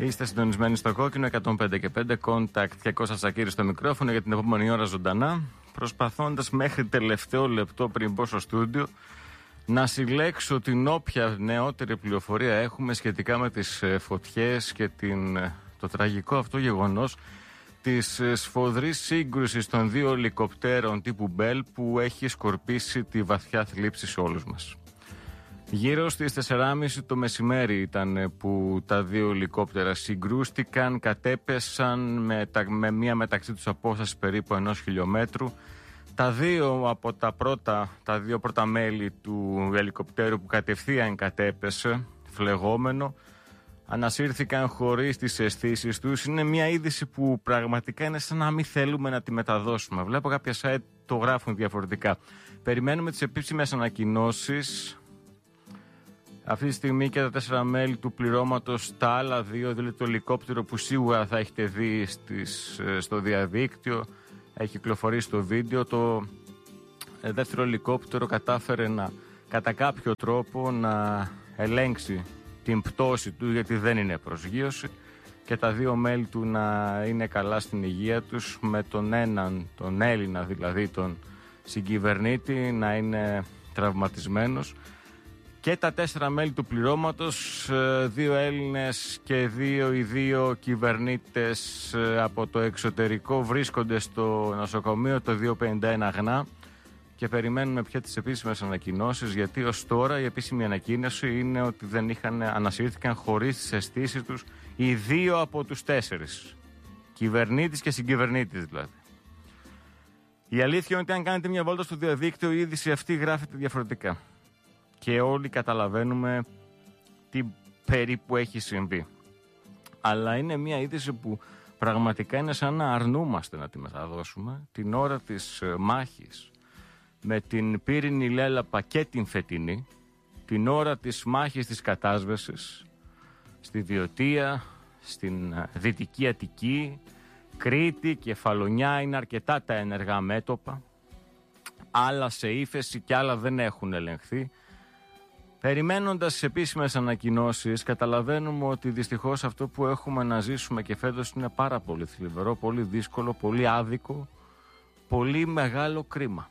Είστε συντονισμένοι στο κόκκινο 105 και 5 Contact και Κώστας Τσακίρης στο μικρόφωνο για την επόμενη ώρα ζωντανά, προσπαθώντας μέχρι τελευταίο λεπτό πριν μπω στο στούντιο να συλλέξω την όποια νεότερη πληροφορία έχουμε σχετικά με τις φωτιές και το τραγικό αυτό γεγονός της σφοδρής σύγκρουσης των δύο ελικοπτέρων τύπου Bell που έχει σκορπίσει τη βαθιά θλίψη σε όλους μας. Γύρω στις 4.30 το μεσημέρι ήταν που τα δύο ελικόπτερα συγκρούστηκαν, κατέπεσαν με μία μεταξύ τους απόσταση περίπου 1 χιλιόμετρου. Τα δύο πρώτα μέλη του ελικοπτέρου που κατευθείαν κατέπεσε, φλεγόμενο, ανασύρθηκαν χωρίς τις αισθήσεις τους. Είναι μια είδηση που πραγματικά είναι σαν να μην θέλουμε να τη μεταδώσουμε. Βλέπω κάποια site το γράφουν διαφορετικά. Περιμένουμε τις επίσημες ανακοινώσεις. Αυτή τη στιγμή και τα 4 μέλη του πληρώματος, τα άλλα 2, δηλαδή το ελικόπτερο που σίγουρα θα έχετε δει στο διαδίκτυο, έχει κυκλοφορήσει το βίντεο. Το δεύτερο ελικόπτερο κατάφερε κατά κάποιο τρόπο να ελέγξει την πτώση του, γιατί δεν είναι προσγείωση, και τα 2 μέλη του να είναι καλά στην υγεία τους, με τον έναν, τον Έλληνα δηλαδή, τον συγκυβερνήτη, να είναι τραυματισμένος. Και τα 4 μέλη του πληρώματος, 2 Έλληνες και οι 2 κυβερνήτες από το εξωτερικό, βρίσκονται στο νοσοκομείο το 251 Γνά και περιμένουμε πια τις επίσημες ανακοινώσεις, γιατί ως τώρα η επίσημη ανακοίνωση είναι ότι ανασύρθηκαν χωρίς τις αισθήσεις τους οι 2 από τους 4, κυβερνήτης και συγκυβερνήτης δηλαδή. Η αλήθεια είναι ότι αν κάνετε μια βόλτα στο διαδίκτυο, η είδηση αυτή γράφεται διαφορετικά και όλοι καταλαβαίνουμε τι περίπου έχει συμβεί. Αλλά είναι μια είδηση που πραγματικά είναι σαν να αρνούμαστε να τη μεταδώσουμε την ώρα της μάχης με την πύρινη λέλαπα και την φετινή, την ώρα της μάχης της κατάσβεσης στη Βιωτία, στην Δυτική Αττική, Κρήτη, Κεφαλονιά. Είναι αρκετά τα ενεργά μέτωπα, άλλα σε ύφεση και άλλα δεν έχουν ελεγχθεί. Περιμένοντας τις επίσημες ανακοινώσεις, καταλαβαίνουμε ότι δυστυχώς αυτό που έχουμε να ζήσουμε και φέτος είναι πάρα πολύ θλιβερό, πολύ δύσκολο, πολύ άδικο, πολύ μεγάλο κρίμα.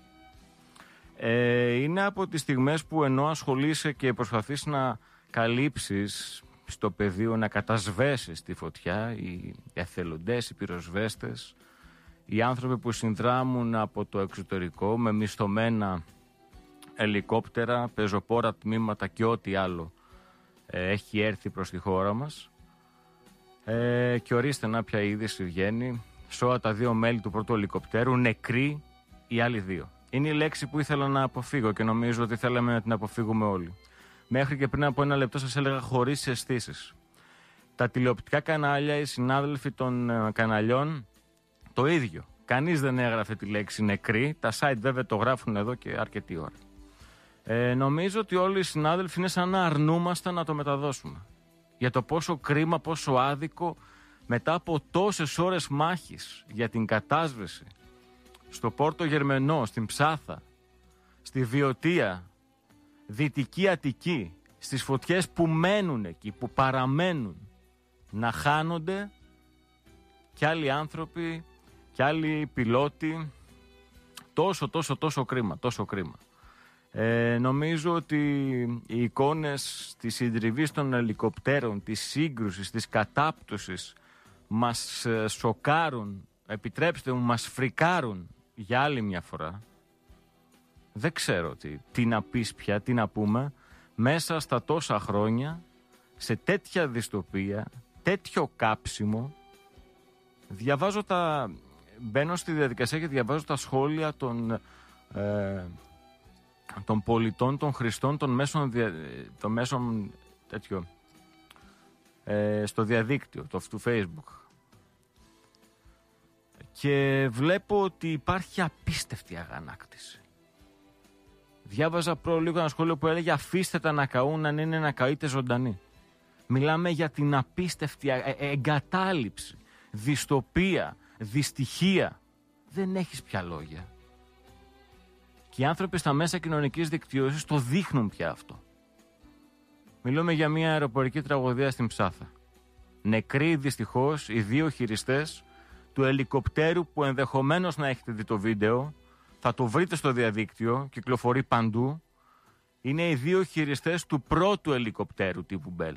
Είναι από τις στιγμές που ενώ ασχολείσαι και προσπαθείς να καλύψεις στο πεδίο, να κατασβέσεις τη φωτιά, οι εθελοντές, οι πυροσβέστες, οι άνθρωποι που συνδράμουν από το εξωτερικό με μισθωμένα ελικόπτερα, πεζοπόρα τμήματα και ό,τι άλλο έχει έρθει προς τη χώρα μας, και ορίστε να ποια είδηση βγαίνει. Σώα τα 2 μέλη του πρώτου ελικοπτέρου, νεκροί οι άλλοι 2. Είναι η λέξη που ήθελα να αποφύγω και νομίζω ότι θέλαμε να την αποφύγουμε όλοι. Μέχρι και πριν από 1 λεπτό σας έλεγα χωρίς αισθήσεις. Τα τηλεοπτικά κανάλια, οι συνάδελφοι των καναλιών, το ίδιο. Κανείς δεν έγραφε τη λέξη νεκροί. Τα site βέβαια το γράφουν εδώ και αρκετή ώρα. Νομίζω ότι όλοι οι συνάδελφοι είναι σαν να αρνούμαστε να το μεταδώσουμε. Για το πόσο κρίμα, πόσο άδικο, μετά από τόσες ώρες μάχης για την κατάσβεση στο Πόρτο Γερμενό, στην Ψάθα, στη Βιωτία, Δυτική Αττική, στις φωτιές που μένουν εκεί, που παραμένουν, να χάνονται κι άλλοι άνθρωποι κι άλλοι πιλότοι. Τόσο κρίμα. Νομίζω ότι οι εικόνες της συντριβής των ελικοπτέρων, της σύγκρουσης, της κατάπτωσης μας σοκάρουν, επιτρέψτε μου, μας φρικάρουν για άλλη μια φορά. Δεν ξέρω τι να πεις πια, τι να πούμε μέσα στα τόσα χρόνια, σε τέτοια δυστοπία, τέτοιο κάψιμο. Μπαίνω στη διαδικασία και διαβάζω τα σχόλια των πολιτών, των χρηστών, των μέσων τέτοιο, στο διαδίκτυο, του Facebook, και βλέπω ότι υπάρχει απίστευτη αγανάκτηση. Διάβαζα λίγο ένα σχόλιο που έλεγε αφήστε τα να καούν, αν είναι να καείτε ζωντανοί. Μιλάμε για την απίστευτη εγκατάλειψη, δυστοπία, δυστυχία. Δεν έχεις πια λόγια. Και οι άνθρωποι στα μέσα κοινωνικής δικτύωσης το δείχνουν πια αυτό. Μιλούμε για μια αεροπορική τραγωδία στην Ψάθα. Νεκροί δυστυχώς οι 2 χειριστές του ελικοπτέρου που ενδεχομένως να έχετε δει το βίντεο. Θα το βρείτε στο διαδίκτυο, κυκλοφορεί παντού. Είναι οι 2 χειριστές του πρώτου ελικοπτέρου τύπου Bell.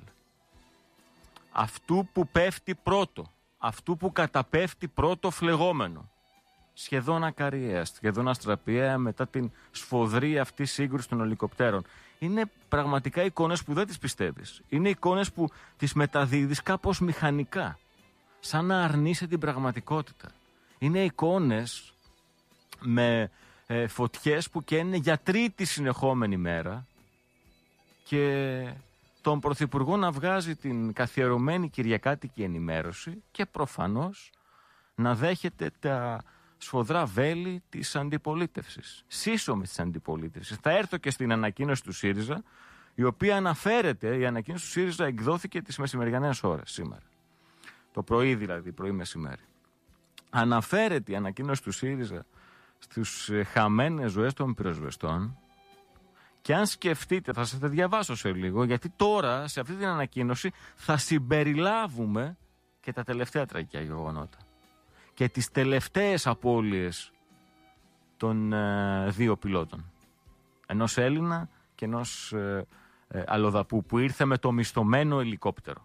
Αυτού που πέφτει πρώτο, αυτού που καταπέφτει πρώτο φλεγόμενο. Σχεδόν ακαριέα, σχεδόν αστραπιαία μετά την σφοδρή αυτή σύγκρουση των ελικοπτέρων. Είναι πραγματικά εικόνες που δεν τις πιστεύεις. Είναι εικόνες που τις μεταδίδεις κάπως μηχανικά. Σαν να αρνείσαι την πραγματικότητα. Είναι εικόνες με φωτιές που καίνε για 3η συνεχόμενη μέρα και τον Πρωθυπουργό να βγάζει την καθιερωμένη κυριακάτικη ενημέρωση και προφανώς να δέχεται τα σφοδρά βέλη της αντιπολίτευσης. Σύσσωμη της αντιπολίτευσης. Θα έρθω και στην ανακοίνωση του ΣΥΡΙΖΑ, η οποία αναφέρεται, η ανακοίνωση του ΣΥΡΙΖΑ εκδόθηκε τις μεσημεριανές ώρες σήμερα. Το πρωί δηλαδή, πρωί μεσημέρι. Αναφέρεται η ανακοίνωση του ΣΥΡΙΖΑ στους χαμένες ζωές των πυροσβεστών και αν σκεφτείτε, θα σας τα διαβάσω σε λίγο, γιατί τώρα σε αυτή την ανακοίνωση θα συμπεριλάβουμε και τα τελευταία τραγικά γεγονότα και τις τελευταίες απώλειες των 2 πιλότων. Ενός Έλληνα και ενός αλλοδαπού που ήρθε με το μισθωμένο ελικόπτερο.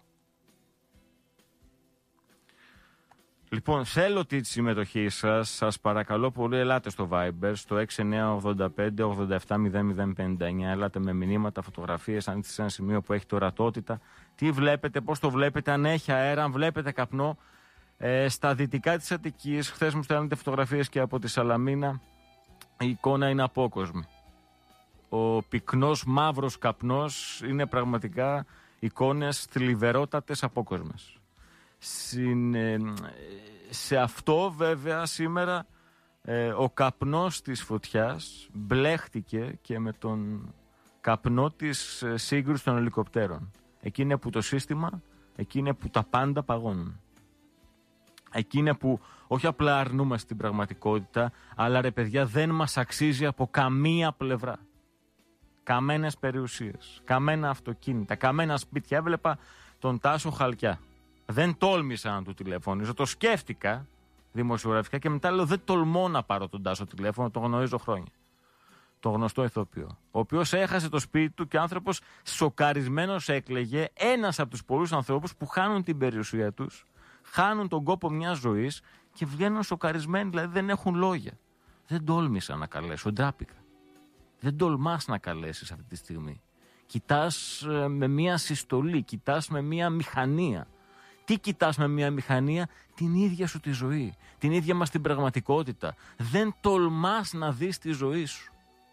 Λοιπόν, θέλω τη συμμετοχή σας. Σας παρακαλώ πολύ, ελάτε στο Viber, στο 6985-870059. Ελάτε με μηνύματα, φωτογραφίες, αν είστε σε ένα σημείο που έχετε ορατότητα. Τι βλέπετε, πώς το βλέπετε, αν έχει αέρα, αν βλέπετε καπνό. Στα δυτικά της Αττικής, χθες μου στέλνετε φωτογραφίες και από τη Σαλαμίνα, η εικόνα είναι απόκοσμη. Ο πυκνός μαύρος καπνός είναι πραγματικά εικόνες θλιβερότατες απόκοσμες. Σε αυτό βέβαια σήμερα ο καπνός της φωτιάς μπλέχτηκε και με τον καπνό της σύγκρουσης των ελικοπτέρων. Εκεί είναι που το σύστημα, εκεί είναι που τα πάντα παγώνουν. Εκεί είναι που όχι απλά αρνούμαστε την πραγματικότητα, αλλά ρε παιδιά δεν μας αξίζει από καμία πλευρά. Καμένες περιουσίες, καμένα αυτοκίνητα, καμένα σπίτια. Έβλεπα τον Τάσο Χαλκιά. Δεν τόλμησα να του τηλεφωνήσω, το σκέφτηκα δημοσιογραφικά και μετά λέω δεν τολμώ να πάρω τον Τάσο τηλέφωνο, τον γνωρίζω χρόνια. Τον γνωστό ηθοποιό. Ο οποίος έχασε το σπίτι του και άνθρωπος σοκαρισμένος έκλαιγε, ένας από τους πολλούς ανθρώπους που χάνουν την περιουσία τους, χάνουν τον κόπο μιας ζωής και βγαίνουν σοκαρισμένοι, δηλαδή δεν έχουν λόγια. Δεν τόλμησα να καλέσω, ντράπηκα. Δεν τολμάς να καλέσεις αυτή τη στιγμή. Κοιτάς με μια συστολή, κοιτάς με μια μηχανία. Τι κοιτάς με μια μηχανία? Την ίδια σου τη ζωή, την ίδια μας την πραγματικότητα. Δεν τολμάς να δεις τη ζωή σου.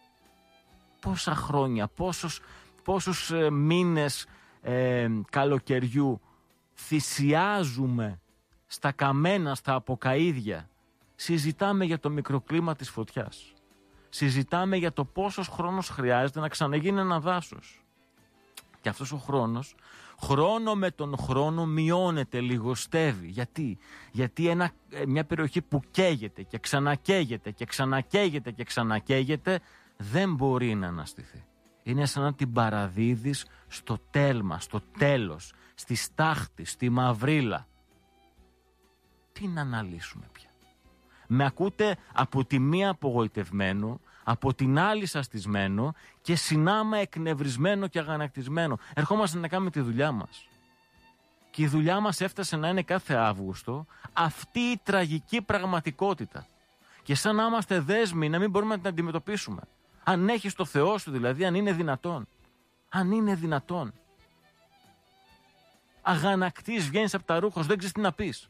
Πόσα χρόνια, πόσους μήνες καλοκαιριού θυσιάζουμε στα καμένα, στα αποκαΐδια. Συζητάμε για το μικροκλίμα της φωτιάς. Συζητάμε για το πόσος χρόνος χρειάζεται να ξαναγίνει ένα δάσος. Και αυτός ο χρόνος, χρόνο με τον χρόνο μειώνεται, λιγοστεύει. Γιατί μια περιοχή που καίγεται και ξανακαίγεται και ξανακαίγεται και ξανακαίγεται δεν μπορεί να αναστηθεί. Είναι σαν να την παραδίδεις στο τέλμα, στο τέλος, στη στάχτη, στη μαυρίλα. Τι να αναλύσουμε πια? Με ακούτε από τη μία απογοητευμένο, από την άλλη σαστισμένο και συνάμα εκνευρισμένο και αγανακτισμένο. Ερχόμαστε να κάνουμε τη δουλειά μας. Και η δουλειά μας έφτασε να είναι κάθε Αύγουστο αυτή η τραγική πραγματικότητα. Και σαν να είμαστε δέσμοι να μην μπορούμε να την αντιμετωπίσουμε. Αν έχεις το Θεό σου δηλαδή, αν είναι δυνατόν. Αν είναι δυνατόν. Αγανακτής, βγαίνεις από τα ρούχα σου, δεν ξέρεις τι να πεις.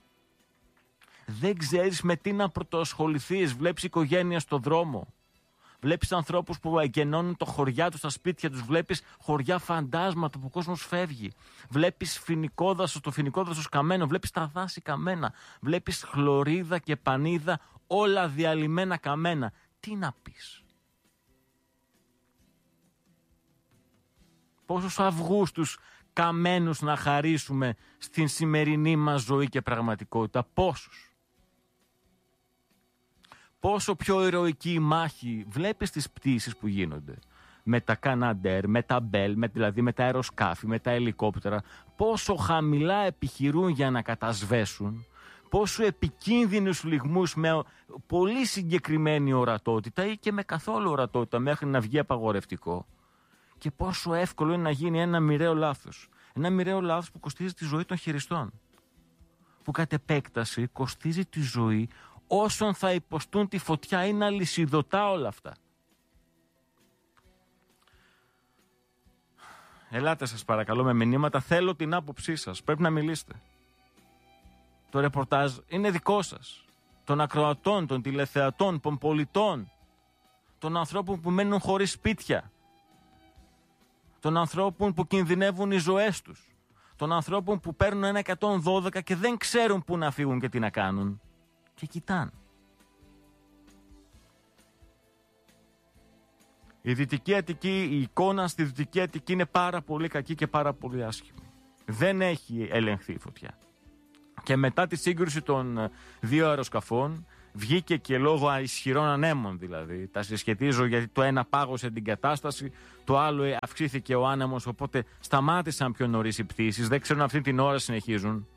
Δεν ξέρεις με τι να πρωτοασχοληθείς. Βλέπεις οικογένεια στο δρόμο. Βλέπεις ανθρώπους που εγκαινώνουν το χωριά τους, τα σπίτια τους. Βλέπεις χωριά φαντάσματα που ο κόσμος φεύγει. Βλέπεις φοινικό δάσος, το φοινικό δάσος καμένο. Βλέπεις τα δάση καμένα. Βλέπεις χλωρίδα και πανίδα, όλα διαλυμένα καμένα. Τι να πεις? Πόσους Αυγούστους καμένους να χαρίσουμε στην σημερινή μας ζωή και πραγματικότητα? Πόσους? Πόσο πιο ηρωική η μάχη. Βλέπεις τις πτήσεις που γίνονται με τα Καναντέρ, με τα Μπέλ, δηλαδή με τα αεροσκάφη, με τα ελικόπτερα, πόσο χαμηλά επιχειρούν για να κατασβέσουν, πόσο επικίνδυνους λιγμούς με πολύ συγκεκριμένη ορατότητα ή και με καθόλου ορατότητα μέχρι να βγει απαγορευτικό, και πόσο εύκολο είναι να γίνει ένα μοιραίο λάθος. Ένα μοιραίο λάθος που κοστίζει τη ζωή των χειριστών, που κατ' επέκταση κοστίζει τη ζωή όσων θα υποστούν τη φωτιά. Είναι αλυσιδωτά όλα αυτά. Ελάτε σας παρακαλώ με μηνύματα, θέλω την άποψή σας, πρέπει να μιλήσετε. Το ρεπορτάζ είναι δικό σας, των ακροατών, των τηλεθεατών, των πολιτών, των ανθρώπων που μένουν χωρίς σπίτια, των ανθρώπων που κινδυνεύουν οι ζωές τους, των ανθρώπων που παίρνουν ένα 112 και δεν ξέρουν πού να φύγουν και τι να κάνουν και κοιτάνε. Η Δυτική Αττική, η εικόνα στη Δυτική Αττική είναι πάρα πολύ κακή και πάρα πολύ άσχημη. Δεν έχει ελεγχθεί η φωτιά. Και μετά τη σύγκρουση των δύο αεροσκαφών βγήκε και λόγω ισχυρών ανέμων, δηλαδή. Τα συσχετίζω γιατί το ένα πάγωσε την κατάσταση, το άλλο αυξήθηκε ο άνεμος, οπότε σταμάτησαν πιο νωρίς οι πτήσεις. Δεν ξέρουν αυτή την ώρα συνεχίζουν.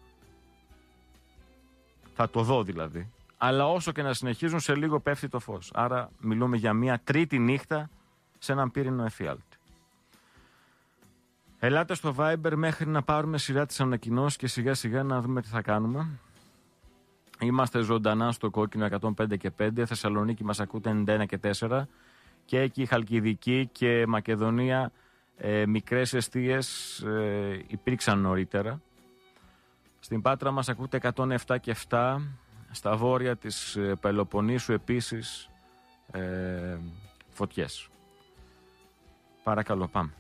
Θα το δω δηλαδή. Αλλά όσο και να συνεχίζουν, σε λίγο πέφτει το φως. Άρα μιλούμε για μια τρίτη νύχτα σε έναν πύρινο εφιάλτη. Ελάτε στο Viber μέχρι να πάρουμε σειρά τις ανακοινώσεις και σιγά σιγά να δούμε τι θα κάνουμε. Είμαστε ζωντανά στο κόκκινο 105 και 5, Θεσσαλονίκη μας ακούτε 91 και 4 και εκεί Χαλκιδική και Μακεδονία μικρές εστίες υπήρξαν νωρίτερα. Στην Πάτρα μας ακούτε 107 και 7, στα βόρεια της Πελοποννήσου επίσης φωτιές. Παρακαλώ, πάμε.